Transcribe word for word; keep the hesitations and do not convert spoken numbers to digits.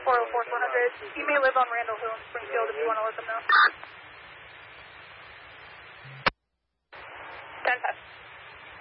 four oh four, four hundred. He may live on Randall Hill in Springfield if you want to let them know.